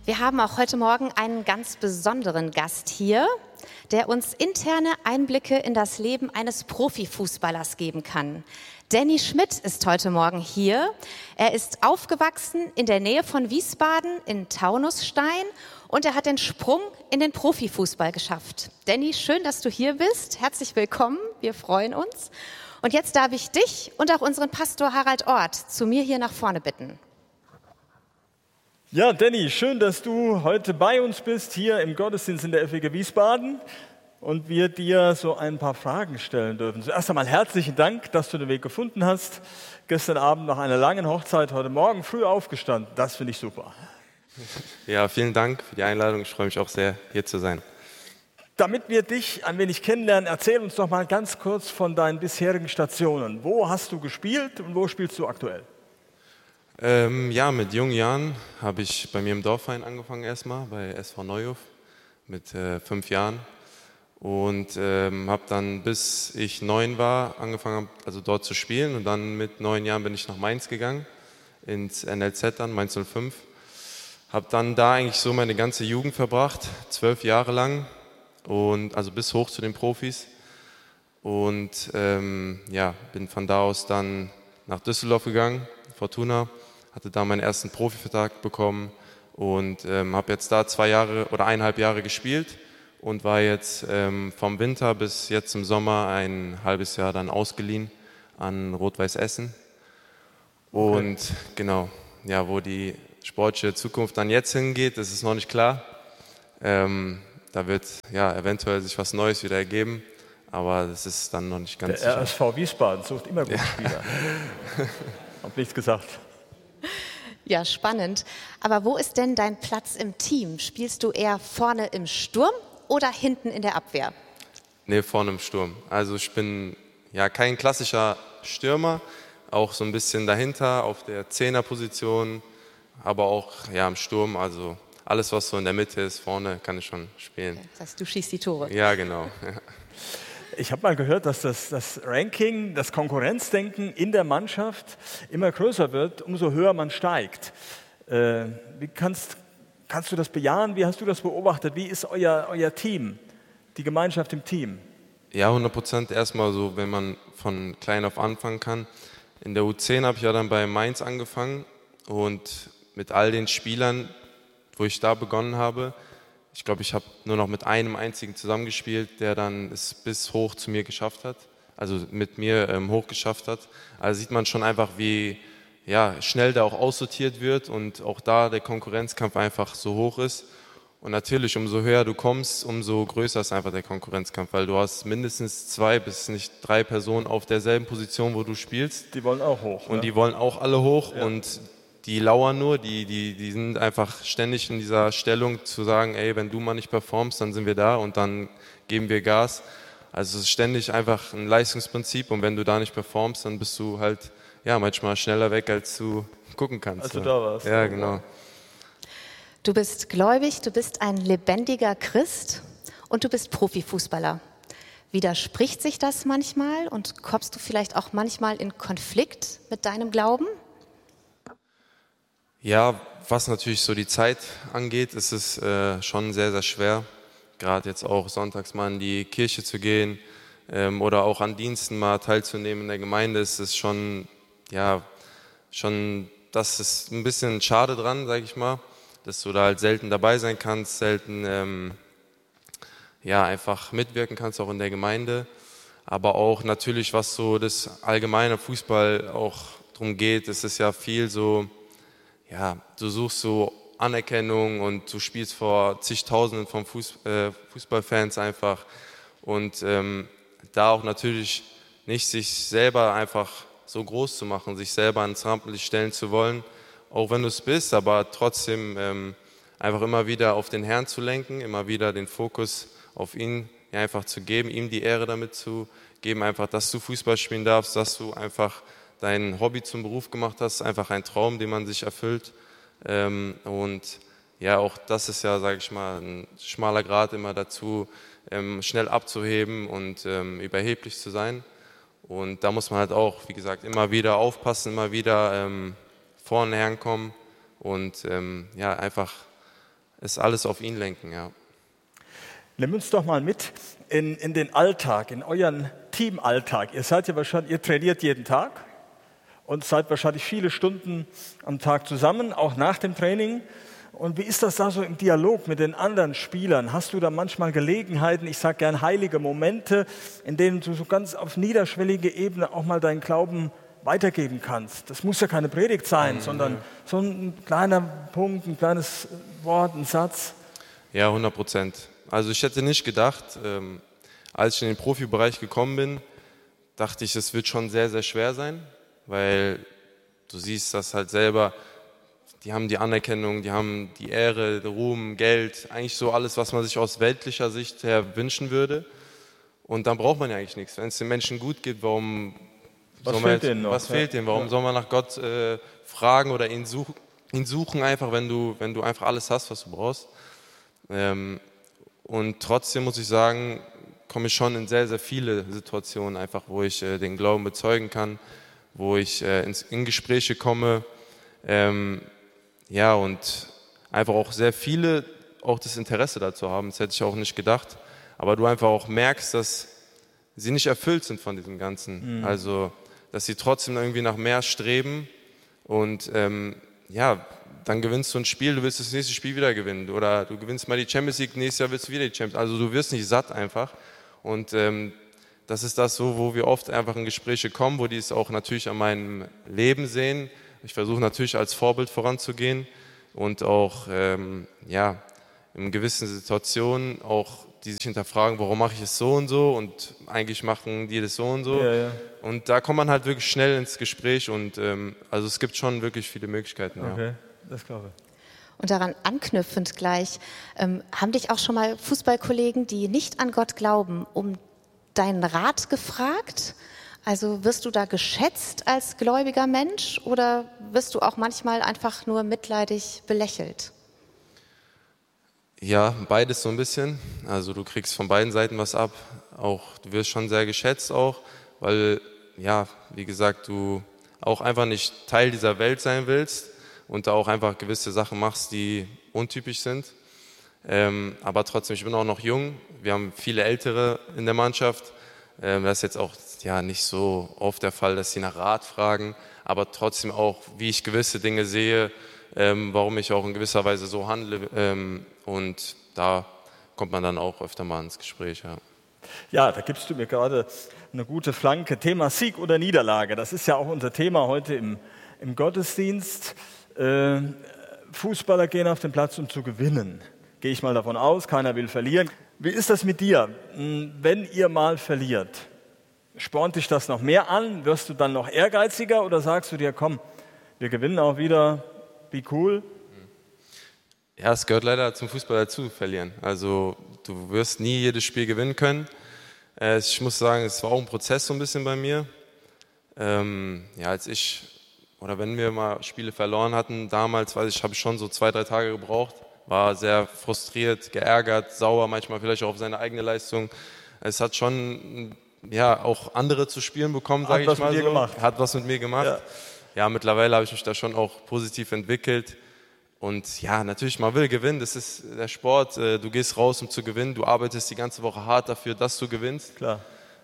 Wir haben auch heute Morgen einen ganz besonderen Gast hier, der uns interne Einblicke in das Leben eines Profifußballers geben kann. Danny Schmidt ist heute Morgen hier. Er ist aufgewachsen in der Nähe von Wiesbaden in Taunusstein und er hat den Sprung in den Profifußball geschafft. Danny, schön, dass du hier bist. Herzlich willkommen, wir freuen uns. Und jetzt darf ich dich und auch unseren Pastor Harald Ort zu mir hier nach vorne bitten. Ja, Danny, schön, dass du heute bei uns bist, hier im Gottesdienst in der FEG Wiesbaden und wir dir so ein paar Fragen stellen dürfen. Zuerst einmal herzlichen Dank, dass du den Weg gefunden hast. Gestern Abend nach einer langen Hochzeit, heute Morgen früh aufgestanden. Das finde ich super. Ja, vielen Dank für die Einladung. Ich freue mich auch sehr, hier zu sein. Damit wir dich ein wenig kennenlernen, erzähl uns doch mal ganz kurz von deinen bisherigen Stationen. Wo hast du gespielt und wo spielst du aktuell? Mit jungen Jahren habe ich bei mir im Dorfverein angefangen erstmal, bei SV Neuhof mit 5 Jahren und habe dann, bis ich 9 war, angefangen, also dort zu spielen und dann mit 9 Jahren bin ich nach Mainz gegangen, ins NLZ dann, Mainz 05. Habe dann da eigentlich so meine ganze Jugend verbracht, 12 Jahre lang und also bis hoch zu den Profis und bin von da aus dann nach Düsseldorf gegangen, Fortuna. Hatte da meinen ersten Profivertrag bekommen und habe jetzt da 2 Jahre oder 1,5 Jahre gespielt und war jetzt vom Winter bis jetzt im Sommer ein halbes Jahr dann ausgeliehen an Rot-Weiß Essen. Und genau, ja, wo die sportliche Zukunft dann jetzt hingeht, das ist noch nicht klar. Da wird ja eventuell sich was Neues wieder ergeben, aber das ist dann noch nicht ganz sicher. Der RSV Wiesbaden sucht immer gute Spieler. Hab nichts gesagt. Ja, spannend. Aber wo ist denn dein Platz im Team? Spielst du eher vorne im Sturm oder hinten in der Abwehr? Nee, vorne im Sturm. Also ich bin ja kein klassischer Stürmer, auch so ein bisschen dahinter auf der Zehnerposition, aber auch ja im Sturm. Also alles, was so in der Mitte ist, vorne kann ich schon spielen. Das heißt, du schießt die Tore. Ja, genau. Ja. Ich habe mal gehört, dass das Ranking, das Konkurrenzdenken in der Mannschaft immer größer wird, umso höher man steigt. Wie kannst du das bejahen? Wie hast du das beobachtet? Wie ist euer Team, die Gemeinschaft im Team? Ja, 100% erstmal so, wenn man von klein auf anfangen kann. In der U10 habe ich ja dann bei Mainz angefangen und mit all den Spielern, wo ich da begonnen habe, ich glaube, ich habe nur noch mit einem einzigen zusammengespielt, der dann es bis hoch zu mir geschafft hat, also mit mir hoch geschafft hat. Also sieht man schon einfach, wie ja, schnell da auch aussortiert wird und auch da der Konkurrenzkampf einfach so hoch ist. Und natürlich, umso höher du kommst, umso größer ist einfach der Konkurrenzkampf, weil du hast mindestens 2 bis nicht 3 Personen auf derselben Position, wo du spielst. Die wollen auch hoch. Und die wollen auch alle hoch und die lauern nur, die sind einfach ständig in dieser Stellung zu sagen, ey, wenn du mal nicht performst, dann sind wir da und dann geben wir Gas. Also es ist ständig einfach ein Leistungsprinzip und wenn du da nicht performst, dann bist du halt ja manchmal schneller weg, als du gucken kannst. Als du da warst. Ja, genau. Du bist gläubig, du bist ein lebendiger Christ und du bist Profifußballer. Widerspricht sich das manchmal und kommst du vielleicht auch manchmal in Konflikt mit deinem Glauben? Ja, was natürlich so die Zeit angeht, ist es schon sehr, sehr schwer, gerade jetzt auch sonntags mal in die Kirche zu gehen oder auch an Diensten mal teilzunehmen in der Gemeinde. Ist es schon, das ist ein bisschen schade dran, sage ich mal, dass du da halt selten dabei sein kannst, selten einfach mitwirken kannst, auch in der Gemeinde. Aber auch natürlich, was so das allgemeine Fußball auch drum geht, ist es ja viel so, ja, du suchst so Anerkennung und du spielst vor zigtausenden von Fußballfans einfach und da auch natürlich nicht sich selber einfach so groß zu machen, sich selber ans Rampenlicht stellen zu wollen, auch wenn du es bist, aber trotzdem einfach immer wieder auf den Herrn zu lenken, immer wieder den Fokus auf ihn einfach zu geben, ihm die Ehre damit zu geben, einfach, dass du Fußball spielen darfst, dass du einfach dein Hobby zum Beruf gemacht hast, einfach ein Traum, den man sich erfüllt. Und ja, auch das ist ja, sage ich mal, ein schmaler Grat immer dazu, schnell abzuheben und überheblich zu sein. Und da muss man halt auch, wie gesagt, immer wieder aufpassen, immer wieder vorne herkommen und einfach es alles auf ihn lenken, ja. Nimm uns doch mal mit in den Alltag, in euren Teamalltag. Ihr trainiert jeden Tag und seid wahrscheinlich viele Stunden am Tag zusammen, auch nach dem Training. Und wie ist das da so im Dialog mit den anderen Spielern? Hast du da manchmal Gelegenheiten, ich sage gern heilige Momente, in denen du so ganz auf niederschwellige Ebene auch mal deinen Glauben weitergeben kannst? Das muss ja keine Predigt sein, sondern so ein kleiner Punkt, ein kleines Wort, ein Satz. Ja, 100%. Also ich hätte nicht gedacht, als ich in den Profibereich gekommen bin, dachte ich, es wird schon sehr, sehr schwer sein, weil du siehst das halt selber, die haben die Anerkennung, die haben die Ehre, den Ruhm, Geld, eigentlich so alles, was man sich aus weltlicher Sicht her wünschen würde. Und dann braucht man ja eigentlich nichts. Wenn es den Menschen gut geht, warum fehlt denen? Warum soll man nach Gott fragen oder ihn suchen einfach, wenn du einfach alles hast, was du brauchst? Und trotzdem muss ich sagen, komme ich schon in sehr, sehr viele Situationen einfach, wo ich den Glauben bezeugen kann, wo ich in Gespräche komme, ja, und einfach auch sehr viele auch das Interesse dazu haben. Das hätte ich auch nicht gedacht. Aber du einfach auch merkst, dass sie nicht erfüllt sind von diesem Ganzen. Also, dass sie trotzdem irgendwie nach mehr streben und ja, dann gewinnst du ein Spiel, du willst das nächste Spiel wieder gewinnen oder du gewinnst mal die Champions League, nächstes Jahr willst du wieder die Champions League. Also du wirst nicht satt einfach und das ist das so, wo wir oft einfach in Gespräche kommen, wo die es auch natürlich an meinem Leben sehen. Ich versuche natürlich als Vorbild voranzugehen und auch ja, in gewissen Situationen auch die sich hinterfragen, warum mache ich es so und eigentlich machen die das so und so. Ja. Und da kommt man halt wirklich schnell ins Gespräch und also es gibt schon wirklich viele Möglichkeiten. Okay, ja. das glaube ich. Und daran anknüpfend gleich, haben dich auch schon mal Fußballkollegen, die nicht an Gott glauben, um deinen Rat gefragt? Also wirst du da geschätzt als gläubiger Mensch oder wirst du auch manchmal einfach nur mitleidig belächelt? Ja, beides so ein bisschen. Also du kriegst von beiden Seiten was ab. Auch du wirst schon sehr geschätzt auch, weil ja, wie gesagt, du auch einfach nicht Teil dieser Welt sein willst und da auch einfach gewisse Sachen machst, die untypisch sind. Aber trotzdem, ich bin auch noch jung. Wir haben viele Ältere in der Mannschaft. Das ist jetzt auch ja nicht so oft der Fall, dass sie nach Rat fragen, aber trotzdem auch, wie ich gewisse Dinge sehe, warum ich auch in gewisser Weise so handle. Und da kommt man dann auch öfter mal ins Gespräch. Ja. Ja, da gibst du mir gerade eine gute Flanke. Thema Sieg oder Niederlage, das ist ja auch unser Thema heute im Gottesdienst. Fußballer gehen auf den Platz, um zu gewinnen. Gehe ich mal davon aus, keiner will verlieren. Wie ist das mit dir, wenn ihr mal verliert? Spornt dich das noch mehr an? Wirst du dann noch ehrgeiziger oder sagst du dir, komm, wir gewinnen auch wieder, be cool? Ja, es gehört leider zum Fußball dazu, verlieren. Also du wirst nie jedes Spiel gewinnen können. Ich muss sagen, es war auch ein Prozess so ein bisschen bei mir. Ja, wenn wir mal Spiele verloren hatten, damals, habe ich schon so 2-3 Tage gebraucht. War sehr frustriert, geärgert, sauer, manchmal vielleicht auch auf seine eigene Leistung. Es hat schon ja, auch andere zu spielen bekommen, sage ich mal so. Hat was mit mir gemacht. Ja, mittlerweile habe ich mich da schon auch positiv entwickelt. Und ja, natürlich, man will gewinnen, das ist der Sport. Du gehst raus, um zu gewinnen. Du arbeitest die ganze Woche hart dafür, dass du gewinnst. Klar.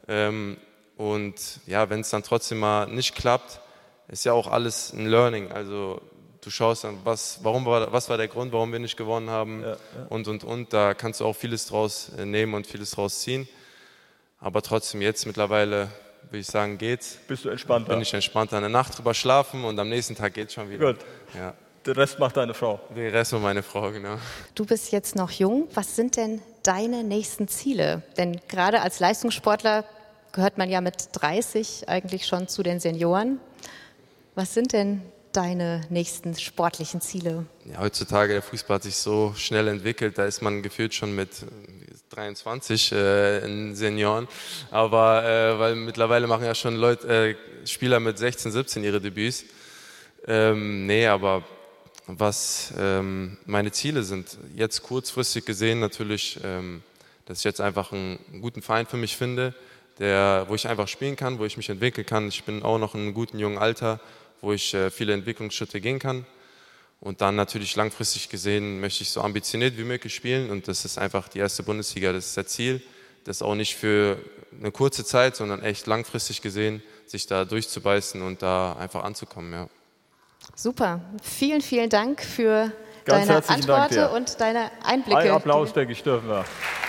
Und ja, wenn es dann trotzdem mal nicht klappt, ist ja auch alles ein Learning. Also du schaust dann, was war der Grund, warum wir nicht gewonnen haben und. Da kannst du auch vieles draus nehmen und vieles draus ziehen. Aber trotzdem jetzt mittlerweile, würde ich sagen, geht's. Bist du entspannter? Bin ich entspannter. Eine Nacht drüber schlafen und am nächsten Tag geht's schon wieder. Gut. Ja. Den Rest macht deine Frau. Den Rest macht meine Frau, genau. Du bist jetzt noch jung. Was sind denn deine nächsten Ziele? Denn gerade als Leistungssportler gehört man ja mit 30 eigentlich schon zu den Senioren. Was sind denn deine nächsten sportlichen Ziele? Ja, heutzutage, der Fußball hat sich so schnell entwickelt, da ist man gefühlt schon mit 23 in Senioren. Aber weil mittlerweile machen ja schon Spieler mit 16, 17 ihre Debüts. Aber was meine Ziele sind, jetzt kurzfristig gesehen natürlich, dass ich jetzt einfach einen guten Verein für mich finde, wo ich einfach spielen kann, wo ich mich entwickeln kann. Ich bin auch noch in einem guten jungen Alter, wo ich viele Entwicklungsschritte gehen kann. Und dann natürlich langfristig gesehen möchte ich so ambitioniert wie möglich spielen und das ist einfach die erste Bundesliga, das ist das Ziel. Das auch nicht für eine kurze Zeit, sondern echt langfristig gesehen, sich da durchzubeißen und da einfach anzukommen. Ja. Super. Vielen, vielen Dank für Ganz deine herzlichen Dank Antworten dir. und deine Einblicke. Ein Applaus, denke ich, dürfen wir.